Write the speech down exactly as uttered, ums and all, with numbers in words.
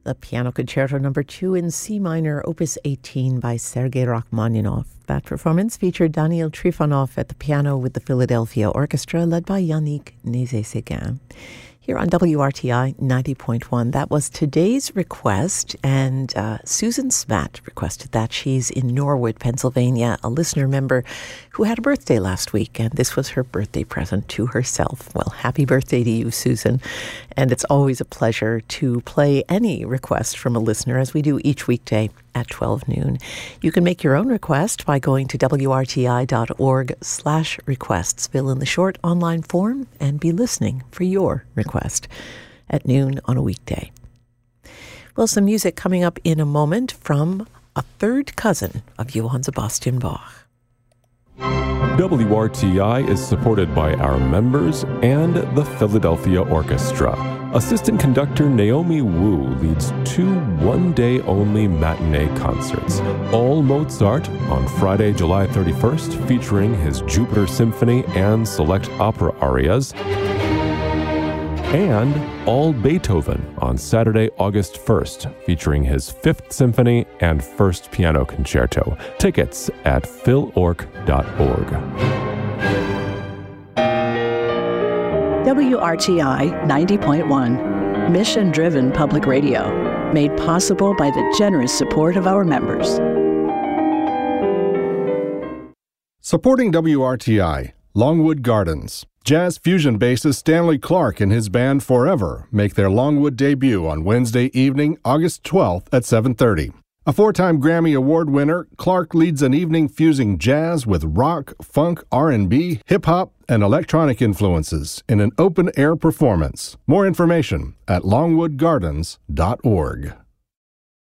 the Piano Concerto Number two in C minor, Opus eighteen by Sergei Rachmaninoff. That performance featured Daniil Trifonov at the piano with the Philadelphia Orchestra, led by Yannick Nézet-Séguin. Here on W R T I ninety point one. That was today's request, and uh, Susan Smatt requested that. She's in Norwood, Pennsylvania, a listener member who had a birthday last week, and this was her birthday present to herself. Well, happy birthday to you, Susan. And it's always a pleasure to play any request from a listener, as we do each weekday at twelve noon. You can make your own request by going to W R T I dot org slash requests. Fill in the short online form and be listening for your request at noon on a weekday. Well, some music coming up in a moment from a third cousin of Johann Sebastian Bach. W R T I is supported by our members and the Philadelphia Orchestra. Assistant conductor Naomi Wu leads two one-day-only matinee concerts. All Mozart on Friday, July thirty-first, featuring his Jupiter Symphony and select opera arias. And all Beethoven on Saturday, August first, featuring his Fifth Symphony and First Piano Concerto. Tickets at phil ork dot org. W R T I ninety point one, mission-driven public radio, made possible by the generous support of our members. Supporting W R T I, Longwood Gardens. Jazz fusion bassist Stanley Clarke and his band Forever make their Longwood debut on Wednesday evening, August twelfth at seven thirty. A four-time Grammy Award winner, Clarke leads an evening fusing jazz with rock, funk, R and B, hip-hop, and electronic influences in an open-air performance. More information at longwood gardens dot org.